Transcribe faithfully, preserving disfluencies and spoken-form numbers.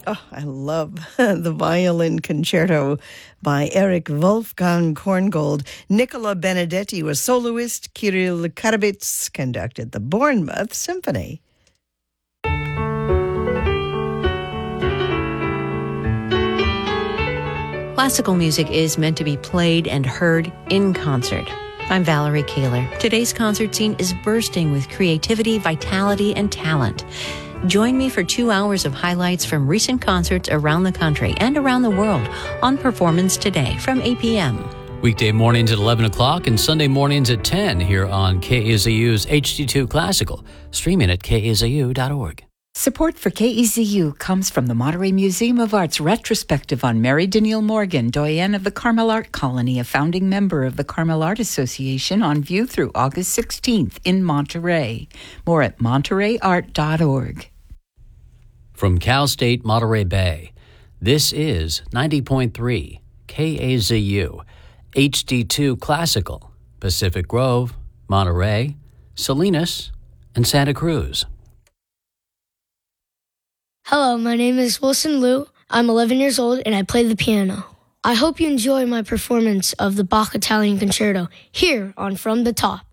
Oh, I love the violin concerto by Eric Wolfgang Korngold. Nicola Benedetti was soloist. Kirill Karabits conducted the Bournemouth Symphony. Classical music is meant to be played and heard in concert. I'm Valerie Kaler. Today's concert scene is bursting with creativity, vitality, and talent. Join me for two hours of highlights from recent concerts around the country and around the world on Performance Today from eight p.m. Weekday mornings at eleven o'clock and Sunday mornings at ten here on K A Z U's H D two Classical, streaming at K A Z U dot org. Support for K E Z U comes from the Monterey Museum of Art's retrospective on Mary Danielle Morgan, doyenne of the Carmel Art Colony, a founding member of the Carmel Art Association, on view through August sixteenth in Monterey. More at monterey art dot org. From Cal State Monterey Bay, this is ninety point three K A Z U, H D two Classical, Pacific Grove, Monterey, Salinas, and Santa Cruz. Hello, my name is Wilson Liu. I'm eleven years old and I play the piano. I hope you enjoy my performance of the Bach Italian Concerto here on From the Top.